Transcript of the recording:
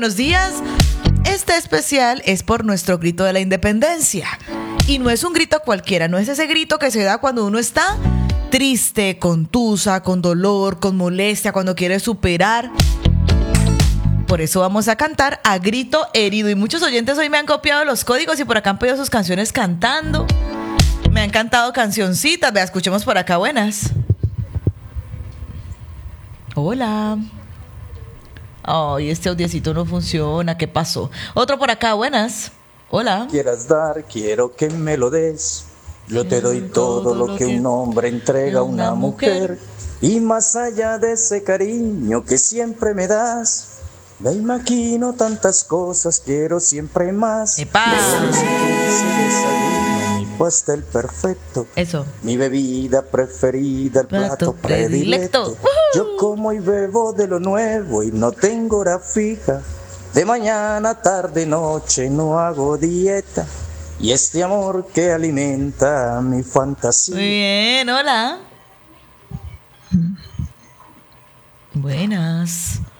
buenos días. Este especial es por nuestro grito de la independencia. Y no es un grito cualquiera, no es ese grito que se da cuando uno está triste, con tusa, con dolor, con molestia, cuando quiere superar. Por eso vamos a cantar a grito herido. Y muchos oyentes hoy me han copiado los códigos y por acá han pedido sus canciones cantando. Me han cantado cancioncitas. Vea, escuchemos por acá. Buenas. Hola. Ay, este audiecito no funciona. ¿Qué pasó? Otro por acá. Buenas. Hola. Quieras dar, quiero que me lo des. Yo te doy todo lo que un hombre entrega a una mujer. Y más allá de ese cariño que siempre me das, me imagino tantas cosas, quiero siempre más. ¡Epa! Mi pastel perfecto. Eso. Mi bebida preferida, el plato predilecto. Yo como y bebo de lo nuevo y no tengo hora fija. De mañana, tarde, noche no hago dieta. Y este amor que alimenta mi fantasía. Muy bien, hola. Buenas.